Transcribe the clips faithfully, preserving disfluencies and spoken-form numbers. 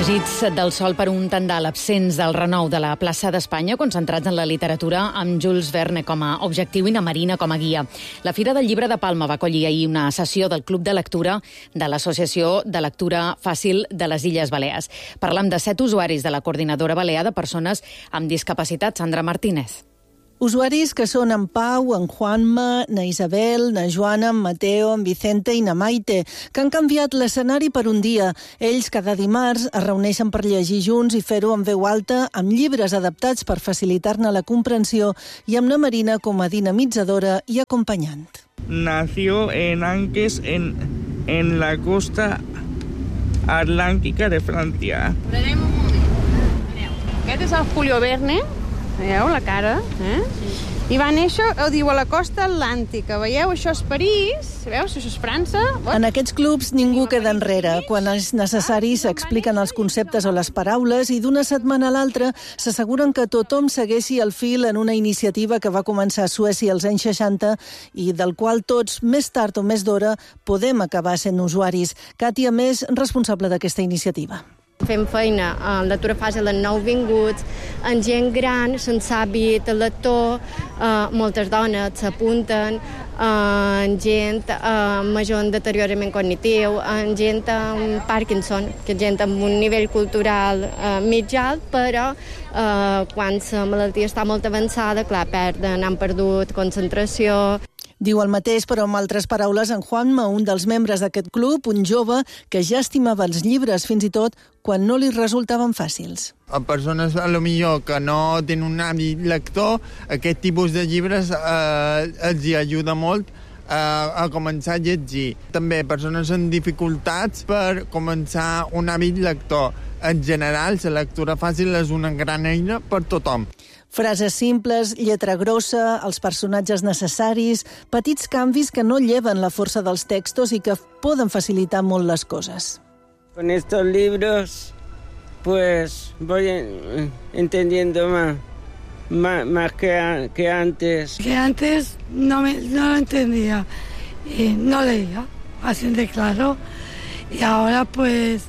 Fugits del sol per un tendal, absents del renou de la plaça d'Espanya, concentrats en la literatura, amb Jules Verne com a objectiu i na Marina com a guia. La Fira del Llibre de Palma va acollir ahir una sessió del Club de Lectura de l'Associació de Lectura Fàcil de les Illes Balears. Parlam de set usuaris de la Coordinadora Balear de Persones amb Discapacitat. Sandra Martínez. Usuaris que són en Pau, en Juanma, na Isabel, na Joana, en Mateo, en Vicente i na Maite, que han canviat l'escenari per un dia. Ells cada dimarts es reuneixen per llegir junts i fer-ho en veu alta, amb llibres adaptats per facilitar-ne la comprensió i amb na Marina com a dinamitzadora i acompanyant. Nació en Anques, en, en la costa atlàntica de Francia. Pararem un moment. Aquest és el Julio Verne. Veieu la cara? Eh? Sí. I va néixer, ho diu, a la costa atlàntica. Veieu? Això és París. Veus? Això és França. En aquests clubs ningú queda enrere. Quan és necessari s'expliquen els conceptes o les paraules i d'una setmana a l'altra s'asseguren que tothom segueixi el fil en una iniciativa que va començar a Suècia als anys seixanta i del qual tots, més tard o més d'hora, podem acabar sent usuaris. Càtia Més, responsable d'aquesta iniciativa. Fem feina en lectura fàcil en nouvinguts, en gent gran, sense hàbit lector, eh, moltes dones s'apunten, eh, en gent eh, major en deteriorament cognitiu, en gent amb Parkinson, que és gent amb un nivell cultural eh, mig alt, però eh, quan la malaltia està molt avançada, clar, perden, han perdut concentració. Diu el mateix, però amb altres paraules, en Juanma, un dels membres d'aquest club, un jove que ja estimava els llibres fins i tot quan no li resultaven fàcils. A persones, a lo millor, que no tenen un hàbit lector, aquest tipus de llibres eh, els hi ajuda molt eh, a començar a llegir. També persones amb dificultats per començar un hàbit lector. En general, la lectura fàcil és una gran eina per tothom. Frases simples, lletra grossa, els personatges necessaris, petits canvis que no lleven la força dels textos i que poden facilitar molt les coses. Con estos libros, pues voy entendiendo más, más, más que, que antes. Que antes no, me, no lo entendía, y no leía, así de claro, y ahora pues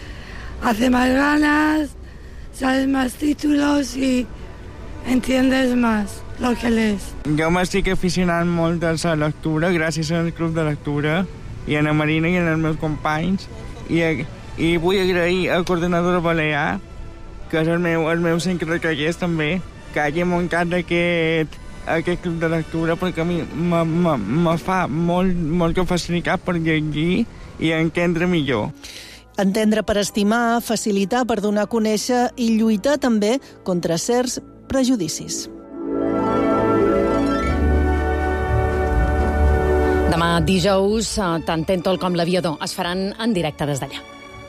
hace más ganas, sabes más títulos y entiendes más lo que lees. Jo m'estic aficionant molt a la lectura gràcies al Club de Lectura i a na Marina i als meus companys i, i vull agrair a la Coordinadora Balear, que és el meu, el meu centre de creiers també, que hagi muntat aquest, aquest Club de Lectura, perquè a mi me, me, me fa molt, molt facilitat per llegir i entendre millor. Entendre per estimar, facilitar per donar a conèixer i lluitar també contra certs prejudicis. Demà dijous, tant Tentol com l'Aviador es faran en directe des d'allà.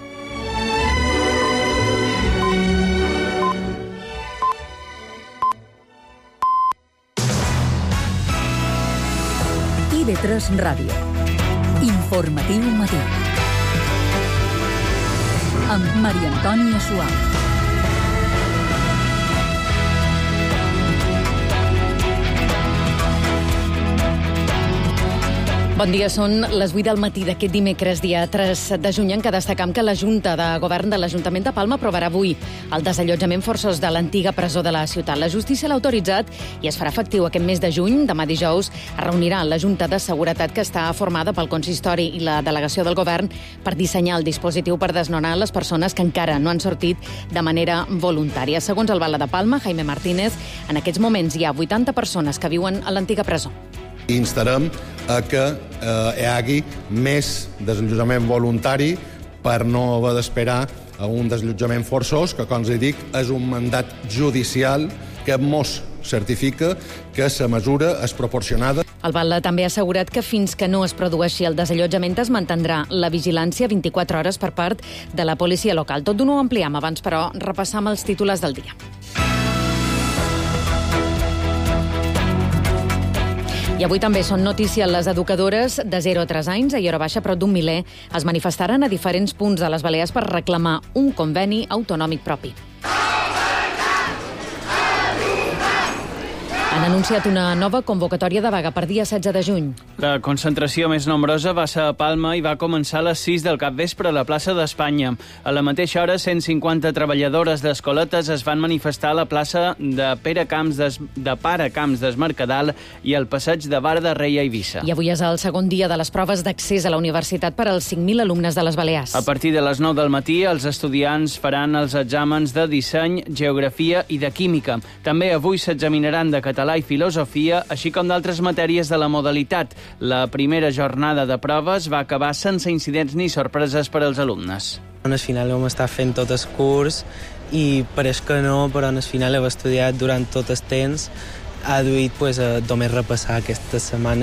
I V tres Ràdio. Informatiu matí. Amb Maria Antònia Suau. Bon dia, són les vuit del matí d'aquest dimecres, dia tres de juny, en què destacam que la Junta de Govern de l'Ajuntament de Palma aprovarà avui el desallotjament forçós de l'antiga presó de la ciutat. La justícia l'ha autoritzat i es farà efectiu aquest mes de juny. Demà dijous es reunirà la Junta de Seguretat, que està formada pel consistori i la delegació del Govern, per dissenyar el dispositiu per desnonar les persones que encara no han sortit de manera voluntària. Segons el Bala de Palma, Jaime Martínez, en aquests moments hi ha vuitanta persones que viuen a l'antiga presó. Instarem a que eh, hi hagi més desallotjament voluntari per no haver d'esperar a un desallotjament forçós, que, com us dic, és un mandat judicial que mos certifica que la mesura és proporcionada. El Batlle també ha assegurat que fins que no es produeixi el desallotjament es mantindrà la vigilància vint-i-quatre hores per part de la policia local. Tot d'una ho ampliem, abans però repassam els titulars del dia. I avui també són notícia les educadores de zero a tres anys. Ahir a baixa, prop d'un miler, es manifestaren a diferents punts de les Balears per reclamar un conveni autonòmic propi. Han anunciat una nova convocatòria de vaga per dia setze de juny. La concentració més nombrosa va ser a Palma i va començar a les sis del capvespre a la plaça d'Espanya. A la mateixa hora, cent cinquanta treballadores d'escoletes es van manifestar a la plaça de Pere Camps des, de Pare Camps des Mercadal i al passeig de Bar de Rei a Eivissa. I avui és el segon dia de les proves d'accés a la universitat per als cinc mil alumnes de les Balears. A partir de les nou del matí, els estudiants faran els exàmens de disseny, geografia i de química. També avui s'examinaran de català i filosofia, així com d'altres matèries de la modalitat. La primera jornada de proves va acabar sense incidents ni sorpreses per als alumnes. Al final vam estar fent tot el curs i pareix que no, però al final hem estudiat durant tot el temps. Ha duit pues, a només repassar aquesta setmana.